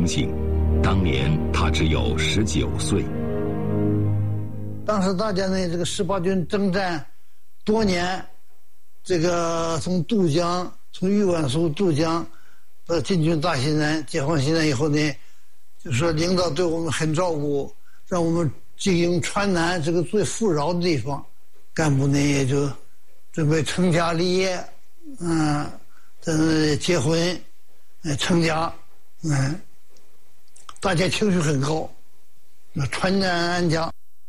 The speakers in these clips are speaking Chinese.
情形。当年他只有19岁。 当时大家呢，这个18军征战多年，这个从渡江，从豫皖苏渡江到进军大西南，解放西南以后呢，就说领导对我们很照顾，让我们经营川南这个最富饶的地方，干部呢也就准备成家立业，结婚，成家，大家情绪很高，川南安家。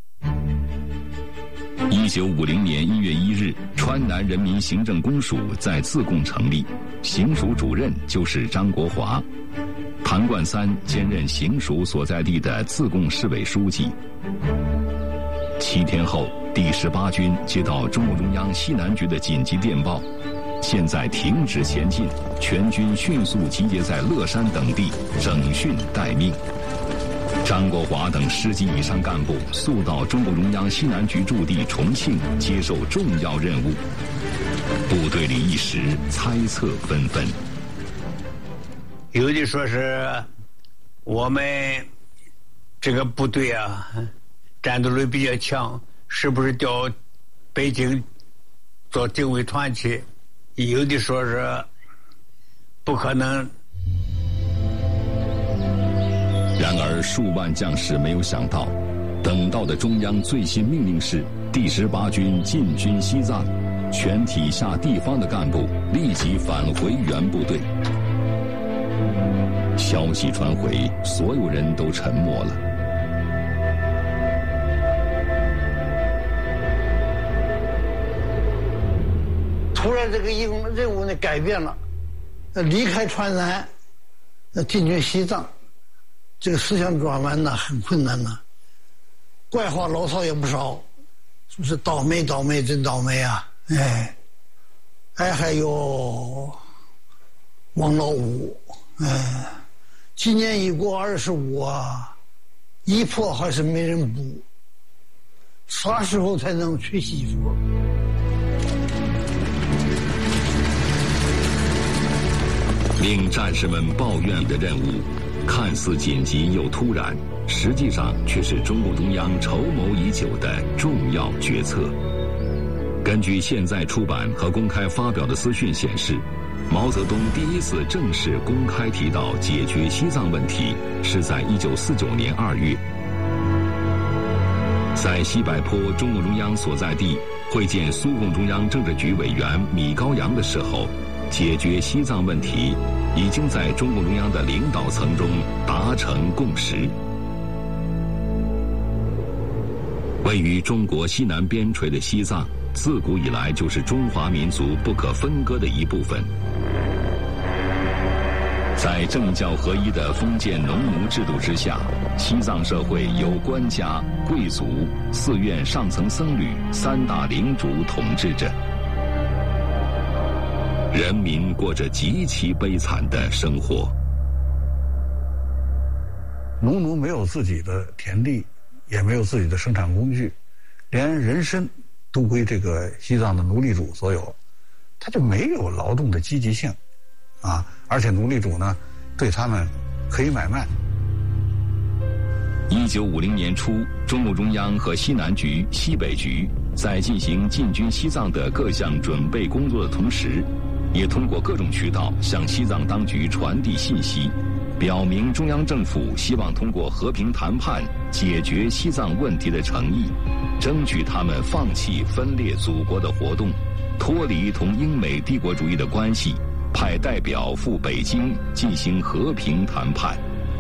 1950年1月1日，川南人民行政公署在自贡成立，行署主任就是张国华。谭冠三兼任行署所在地的自贡市委书记。7天后，第18军接到中共中央西南局的紧急电报，现在停止前进，全军迅速集结在乐山等地整训待命。张国华等10级以上干部速到中共中央西南局驻地重庆接受重要任务，部队里一时猜测纷纷。 有的说是我们这个部队啊，战斗力比较强，是不是调北京做警卫团去？有的说是不可能。 然而数万将士没有想到，等到的中央最新命令是第18军进军西藏，全体下地方的干部立即返回原部队。消息传回，所有人都沉默了。 突然这个任务呢改变了，离开川南，进军西藏，这个思想转弯呢很困难呢，怪话牢骚也不少，说是倒霉倒霉真倒霉啊！还有王老五，今年已过25啊，一破还是没人补，啥时候才能娶媳妇？ 令战士们抱怨的任务，看似紧急又突然，实际上却是中共中央筹谋已久的重要决策。根据现在出版和公开发表的资讯显示，毛泽东第一次正式公开提到解决西藏问题是在1949年2月，在西柏坡中共中央所在地会见苏共中央政治局委员米高扬的时候，解决西藏问题已经在中共中央的领导层中达成共识。位于中国西南边陲的西藏，自古以来就是中华民族不可分割的一部分。在政教合一的封建农奴制度之下，西藏社会由官家、贵族、寺院上层僧侣3大领主统治着，人民过着极其悲惨的生活。 农奴没有自己的田地，也没有自己的生产工具，连人身都归这个西藏的奴隶主所有，他就没有劳动的积极性啊！而且奴隶主呢，对他们可以买卖。 1950年初，中共中央和西南局、西北局在进行进军西藏的各项准备工作的同时，也通过各种渠道向西藏当局传递信息，表明中央政府希望通过和平谈判解决西藏问题的诚意，争取他们放弃分裂祖国的活动，脱离同英美帝国主义的关系，派代表赴北京进行和平谈判。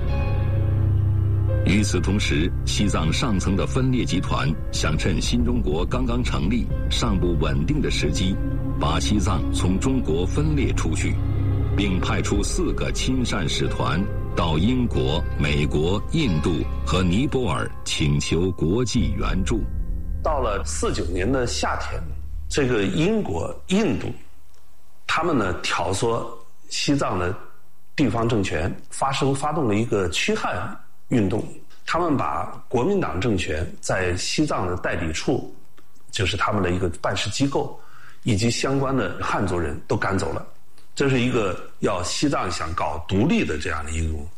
与此同时，西藏上层的分裂集团想趁新中国刚刚成立、尚不稳定的时机，把西藏从中国分裂出去，并派出4个亲善使团到英国、美国、印度和尼泊尔请求国际援助。 到了49年的夏天，这个英国、印度，他们呢挑唆西藏的地方政权发动了一个驱汉运动。他们把国民党政权在西藏的代理处，就是他们的一个办事机构，以及相关的汉族人都赶走了。这是一个要西藏想搞独立的这样的一种